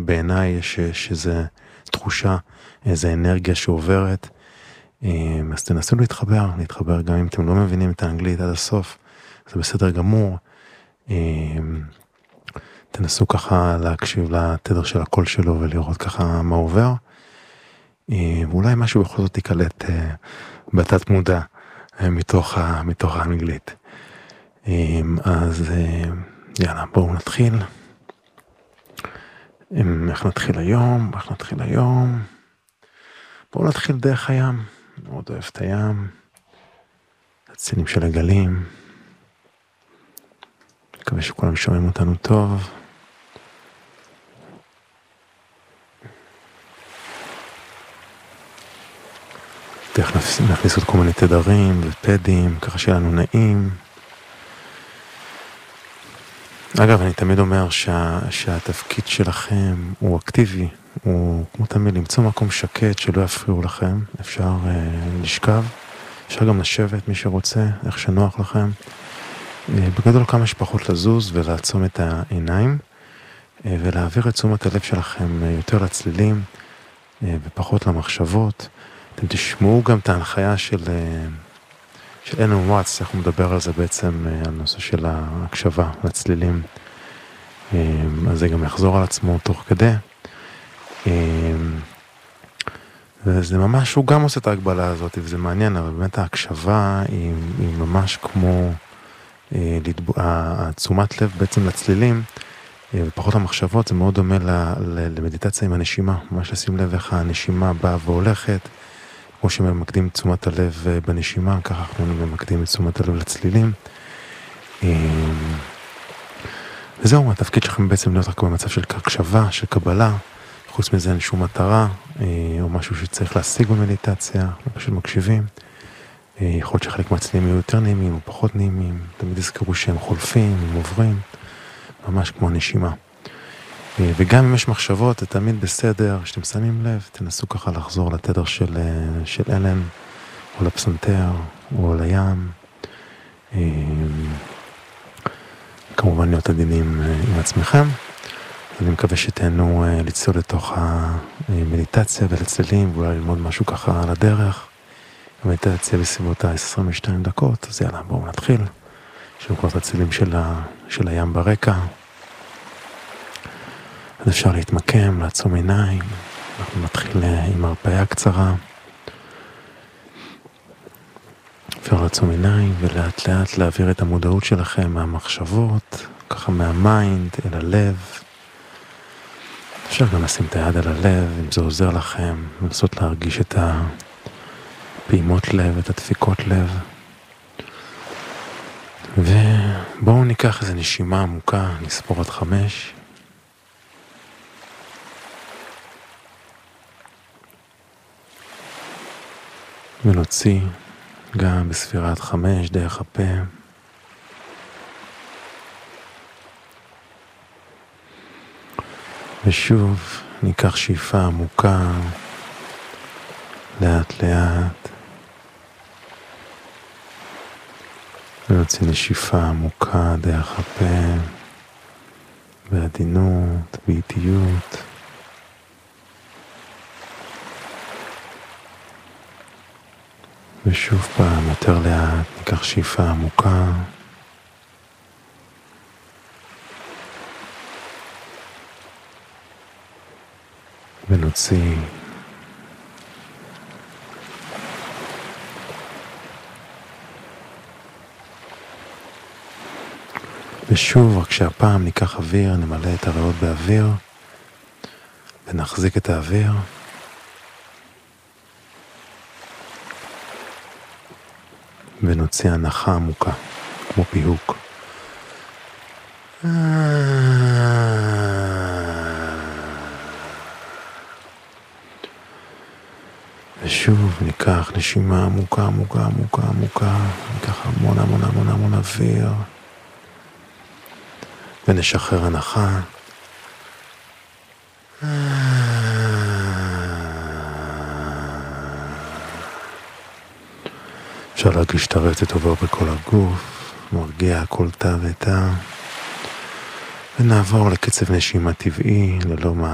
בעיניי יש איזו תחושה, איזו אנרגיה שעוברת, אז תנסו להתחבר גם אם אתם לא מבינים את האנגלית עד הסוף, זה בסדר גמור, תנסו ככה להקשיב לתדר של הקול שלו ולראות ככה מה עובר, ואולי משהו בכל זאת יקלט בתת מודע מתוך האנגלית. אז יאללה, בואו נתחיל. איך נתחיל היום? בואו נתחיל דרך הים. מאוד אוהב את הים. הצילים של הגלים. מקווה שכולם שומעים אותנו טוב. דרך נכניס עוד כל מיני תדרים ופדים, ככה שיהיה לנו נעים. אגב, אני תמיד אומר שהתפקיד שלכם הוא אקטיבי, הוא כמו תמיד למצוא מקום שקט שלא יפריעו לכם, אפשר לשכב, אפשר גם לשבת מי שרוצה, איך שנוח לכם, בגדול כמה שפחות לזוז ולעצום את העיניים, ולהעביר את תשומת הלב שלכם יותר לצלילים ופחות למחשבות. אתם תשמעו גם את ההנחיה של אלן וואטס, איך הוא מדבר על זה בעצם, על נושא של ההקשבה לצלילים, אז זה גם יחזור על עצמו תוך כדי, וזה ממש, הוא גם עושה את ההגבלה הזאת, וזה מעניין, אבל באמת ההקשבה היא ממש כמו תשומת לב בעצם לצלילים, ופחות למחשבות, זה מאוד דומה למדיטציה עם הנשימה, ממש לשים לב איך הנשימה באה והולכת, כמו שממקדים את תשומת הלב בנשימה, ככה אנחנו ממקדים את תשומת הלב לצלילים. וזהו, התפקיד שלכם בעצם להיות רק במצב של הקשבה, של קבלה, חוץ מזה אין שום מטרה, או משהו שצריך להשיג במדיטציה, פשוט מקשיבים. יכול להיות שחלק מהצלילים יהיו יותר נעימים או פחות נעימים, תמיד יזכרו שהם חולפים, הם עוברים, ממש כמו הנשימה. וגם אם יש מחשבות, זה תמיד בסדר, שאתם שמים לב, תנסו ככה לחזור לתדר של אלן, או לפסנתר, או לים. כמובן להיות עדינים עם עצמכם. אני מקווה שתהנו לצלול לתוך המדיטציה ולצלילים, ואולי ללמוד משהו ככה על הדרך. המדיטציה בסביבות ה-22 דקות, אז יאללה, בואו נתחיל. יש לנו כבר את הצלילים של הים ברקע. אז אפשר להתמקם, לעצום עיניים, אנחנו נתחיל עם הרפאיה קצרה. אפשר לעצום עיניים ולאט לאט להעביר את המודעות שלכם מהמחשבות, ככה מהמיינד אל הלב. אפשר גם לשים את היד על הלב, אם זה עוזר לכם, לנסות להרגיש את הפעימות לב, את הדפיקות לב. ובואו ניקח איזו נשימה עמוקה, נספור עד 5. ונוציא גם בספירת 5 דרך הפה. ושוב ניקח שאיפה עמוקה, לאט לאט. ונוציא נשיפה עמוקה דרך הפה, בעדינות, באיטיות. ושוב פעם יותר לאט ניקח שאיפה עמוקה, ונוציא. ושוב, רק שהפעם ניקח אוויר, נמלא את הריאות באוויר, ונחזיק את האוויר. ונוציא הנחה עמוקה, כמו פיהוק. ושוב ניקח נשימה עמוקה, עמוקה, עמוקה, עמוקה. ניקח המון המון המון המון אוויר. ונשחרר הנחה. אפשר להרגיש את הרטט עובר בכל הגוף, מרגיע כל תא ותא. ונעבור לקצב נשימה טבעי, ללא